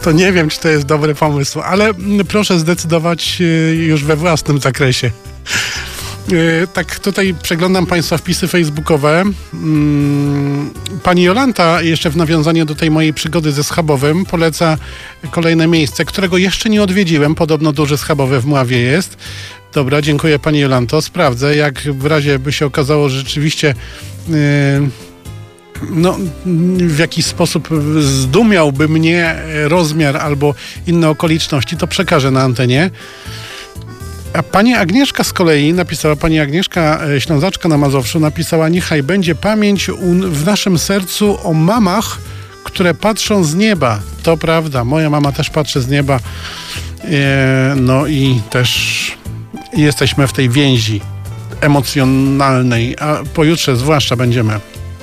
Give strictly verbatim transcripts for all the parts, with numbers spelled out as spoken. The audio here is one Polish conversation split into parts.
to nie wiem, czy to jest dobry pomysł, ale proszę zdecydować już we własnym zakresie. Tak, tutaj przeglądam Państwa wpisy facebookowe. Pani Jolanta, jeszcze w nawiązaniu do tej mojej przygody ze schabowym, poleca kolejne miejsce, którego jeszcze nie odwiedziłem. Podobno duży schabowy w Mławie jest. Dobra, dziękuję Pani Jolanto. Sprawdzę, jak w razie by się okazało, że rzeczywiście yy, no, w jakiś sposób zdumiałby mnie rozmiar albo inne okoliczności, to przekażę na antenie. A pani Agnieszka z kolei napisała, pani Agnieszka, Ślązaczka na Mazowszu, napisała: niechaj będzie pamięć w naszym sercu o mamach, które patrzą z nieba. To prawda, moja mama też patrzy z nieba. No i też jesteśmy w tej więzi emocjonalnej, a pojutrze zwłaszcza będziemy.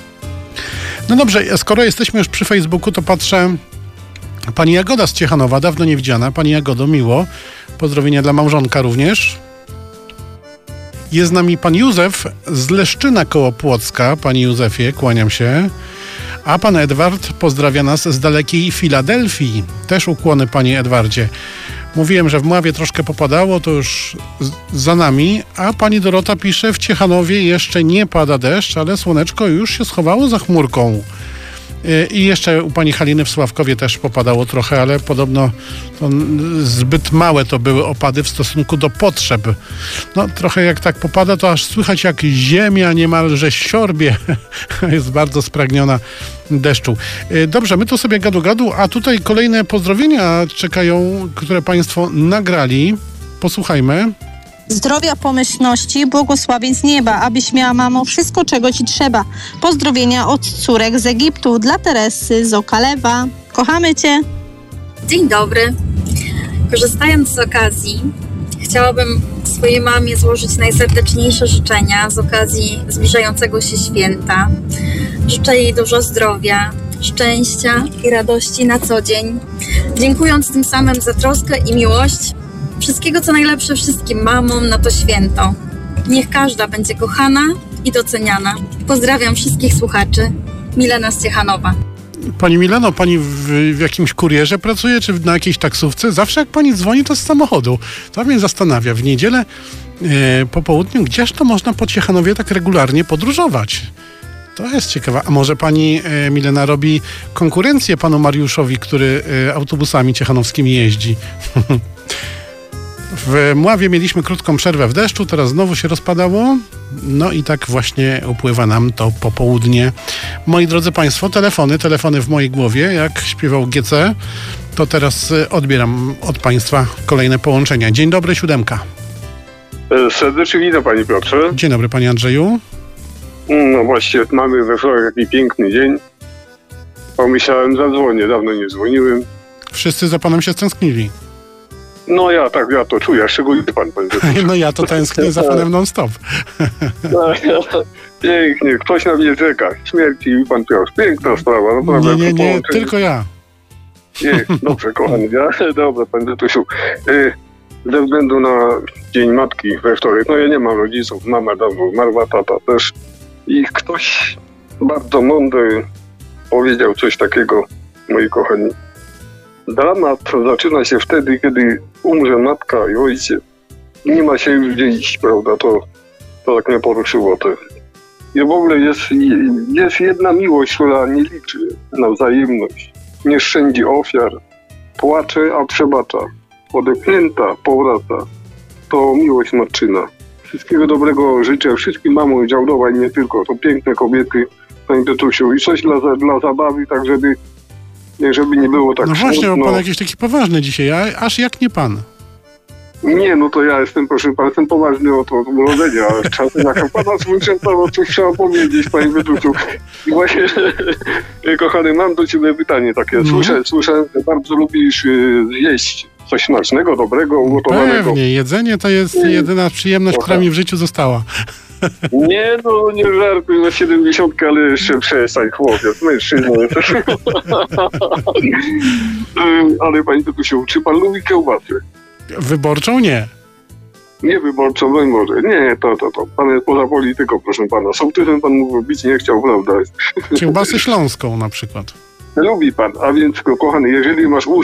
No dobrze, skoro jesteśmy już przy Facebooku, to patrzę. Pani Jagoda z Ciechanowa, dawno nie widziana. Pani Jagodo, miło. Pozdrowienia dla małżonka również. Jest z nami pan Józef z Leszczyna koło Płocka. Panie Józefie, kłaniam się. A pan Edward pozdrawia nas z dalekiej Filadelfii. Też ukłony, panie Edwardzie. Mówiłem, że w Mławie troszkę popadało, to już za nami. A pani Dorota pisze: w Ciechanowie jeszcze nie pada deszcz, ale słoneczko już się schowało za chmurką. I jeszcze u pani Haliny w Sławkowie też popadało trochę, ale podobno to zbyt małe to były opady w stosunku do potrzeb. No trochę jak tak popada, to aż słychać, jak ziemia niemalże siorbie. Jest bardzo spragniona deszczu. Dobrze, my tu sobie gadu-gadu, a tutaj kolejne pozdrowienia czekają, które państwo nagrali. Posłuchajmy. Zdrowia, pomyślności, błogosławień z nieba, abyś miała, mamo, wszystko, czego ci trzeba. Pozdrowienia od córek z Egiptu dla Teresy z Okalewa. Kochamy cię. Dzień dobry. Korzystając z okazji, chciałabym swojej mamie złożyć najserdeczniejsze życzenia z okazji zbliżającego się święta. Życzę jej dużo zdrowia, szczęścia i radości na co dzień, dziękując tym samym za troskę i miłość. Wszystkiego, co najlepsze wszystkim mamom na to święto. Niech każda będzie kochana i doceniana. Pozdrawiam wszystkich słuchaczy. Milena z Ciechanowa. Pani Mileno, pani w, w jakimś kurierze pracuje, czy na jakiejś taksówce? Zawsze jak pani dzwoni, to z samochodu. To mnie zastanawia. W niedzielę e, po południu, gdzież to można po Ciechanowie tak regularnie podróżować? To jest ciekawe. A może pani e, Milena robi konkurencję panu Mariuszowi, który e, autobusami ciechanowskimi jeździ? W Mławie mieliśmy krótką przerwę w deszczu, teraz znowu się rozpadało. No i tak właśnie upływa nam to popołudnie. Moi drodzy państwo, telefony, telefony w mojej głowie, jak śpiewał G C, to teraz odbieram od państwa kolejne połączenia. Dzień dobry, siódemka. Serdecznie witam, panie Piotrze. Dzień dobry, panie Andrzeju. No właśnie, mamy we wtorek taki piękny dzień. Pomyślałem, zadzwonię, dawno nie dzwoniłem. Wszyscy za panem się stęsknili. No ja tak, ja to czuję, szczególnie pan. pan no ja to tęsknię za panem non-stop. Pięknie, ktoś na mnie czeka. Śmierci i pan Piotr. Piękna sprawa. Naprawdę, nie, nie, nie, tylko ja. Nie, dobrze, kochany. Ja, dobra, panie Tusiu. Ze względu na Dzień Matki we wtorek, no ja nie mam rodziców, mama dawno zmarła, tata też. I ktoś bardzo mądry powiedział coś takiego, moi kochani. Dramat zaczyna się wtedy, kiedy umrze matka i ojciec. Nie ma się już gdzie iść, prawda? To, to tak mnie poruszyło. To. I w ogóle jest, jest jedna miłość, która nie liczy na wzajemność. Nie szczędzi ofiar. Płacze, a przebacza. Odepchnięta, powraca. To miłość matczyna. Wszystkiego dobrego życzę wszystkim mamom działdowań, nie tylko. To piękne kobiety, panie Piotusiu. I coś dla, dla zabawy, tak żeby żeby nie było tak. No właśnie, smutno. Bo pan jakiś taki poważny dzisiaj, a, aż jak nie pan. Nie, no to ja jestem, proszę pana, jestem poważny o to od urodzenia, ale czasem jak pana słyszę, to coś trzeba powiedzieć, panie Wydruciu. I właśnie, kochany, mam do ciebie pytanie takie. Słyszę, mm. słyszę, że bardzo lubisz y, zjeść coś smacznego, dobrego, ugotowanego. Pewnie, jedzenie to jest jedyna przyjemność, która mi w życiu została. Nie, no nie żartuj na siedemdziesiątkę, ale jeszcze przestań, chłopiec, mężczyzna. Ale panie Petusiu, czy pan lubi kiełbasę? Wyborczą nie. Nie wyborczą, no i może. Nie, to, to, to. Pan jest poza polityką, proszę pana. Sołtysem pan mógł być, nie chciał, prawda? Kiełbasę śląską na przykład. Lubi pan, a więc, kochany, jeżeli masz